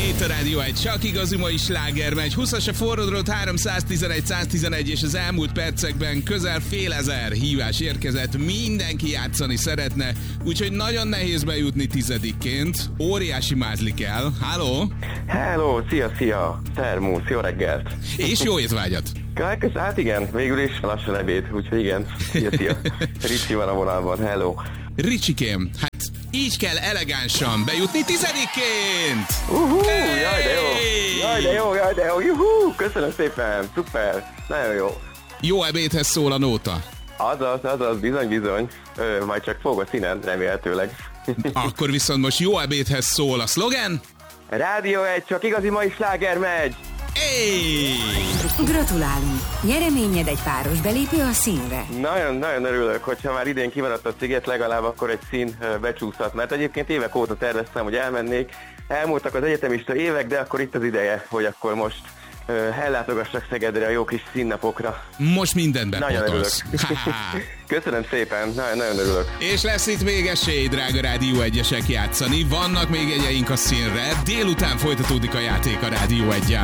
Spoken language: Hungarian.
Itt a Rádió egy csak igazi mai sláger megy. 20-as a forrodrott 311 és az elmúlt percekben közel fél ezer hívás érkezett. Mindenki játszani szeretne, úgyhogy nagyon nehéz bejutni tizedikként. Óriási mázli kell. Halló! Hello, szia! Szervusz, jó reggelt! És jó étvágyat! Hát igen, végül is lassan ebéd, úgyhogy igen. Szia! Ricsi van a vonalban, hello! Ricsikém, hát így kell elegánsan bejutni tizedikként! Jaj de jó, juhú! Köszönöm szépen, szuper, nagyon jó! Jó ebédhez szól a nóta. Azaz, bizony. Majd csak fog a színen, remélhetőleg. Akkor viszont most jó ebédhez szól a szlogen. Rádió egy, csak igazi mai sláger megy! Hey! Gratulálunk! Nyereményed egy páros belépő a színre. Nagyon örülök, hogyha már idén kimaradt a sziget, legalább akkor egy szín becsúszhat, mert egyébként évek óta terveztem, hogy elmennék. Elmúltak az egyetemista évek, de akkor itt az ideje, hogy akkor most ellátogassak Szegedre a jó kis színnapokra. Most mindent Nagyon örülök. Köszönöm szépen, nagyon örülök. És lesz itt még esély, drága Rádió 1-esek játszani. Vannak még jegyeink a színre. Délután folytatódik a játék a Rádió 1-jel.